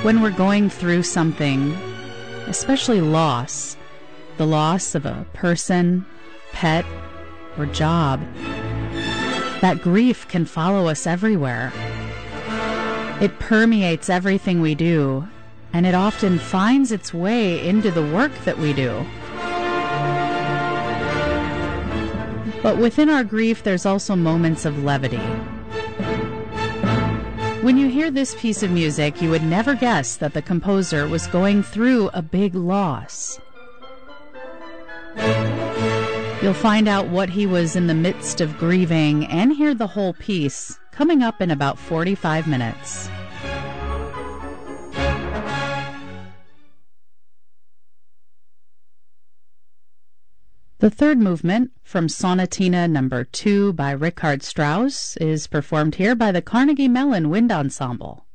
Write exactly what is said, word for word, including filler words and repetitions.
When we're going through something, especially loss, the loss of a person, pet, or job, that grief can follow us everywhere. It permeates everything we do, and it often finds its way into the work that we do. But within our grief, there's also moments of levity. When you hear this piece of music, you would never guess that the composer was going through a big loss. You'll find out what he was in the midst of grieving and hear the whole piece coming up in about forty-five minutes. The third movement from Sonatina number two by Richard Strauss is performed here by the Carnegie Mellon Wind Ensemble.